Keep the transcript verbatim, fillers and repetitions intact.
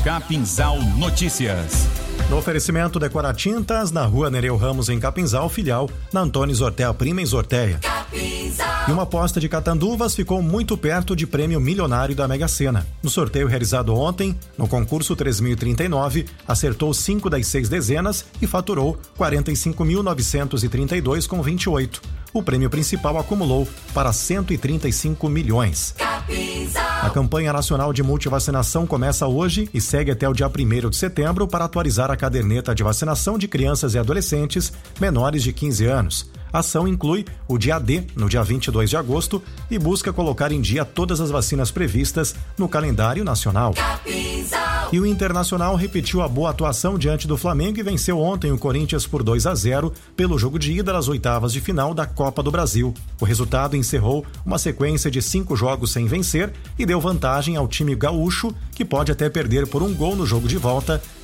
Capinzal Notícias. No oferecimento Decora Tintas, na rua Nereu Ramos, em Capinzal, filial na Antônio Zortea Prima, em Zorteia. Capinzal. E uma aposta de Catanduvas ficou muito perto de prêmio milionário da Mega Sena. No sorteio realizado ontem, no concurso três mil e trinta e nove, acertou cinco das seis dezenas e faturou quarenta e cinco mil novecentos e trinta e dois com vinte e oito. O prêmio principal acumulou para cento e trinta e cinco milhões. Capinzal. A campanha nacional de multivacinação começa hoje e segue até o dia primeiro de setembro para atualizar a caderneta de vacinação de crianças e adolescentes menores de quinze anos. A ação inclui o dia D, no dia vinte e dois de agosto, e busca colocar em dia todas as vacinas previstas no calendário nacional. Capinzal. E o Internacional repetiu a boa atuação diante do Flamengo e venceu ontem o Corinthians por dois a zero pelo jogo de ida das oitavas de final da Copa do Brasil. O resultado encerrou uma sequência de cinco jogos sem vencer e deu vantagem ao time gaúcho, que pode até perder por um gol no jogo de volta